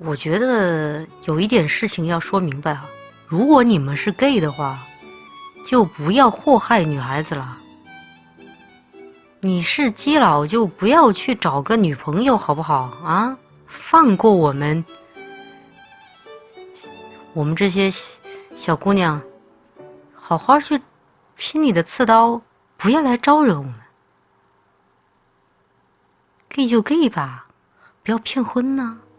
我觉得有一点事情要说明白啊，如果你们是 gay 的话，就不要祸害女孩子了。你是基佬就不要去找个女朋友好不好啊？放过我们这些小姑娘，好好去拼你的刺刀，不要来招惹我们。gay 就 gay 吧，不要骗婚呐。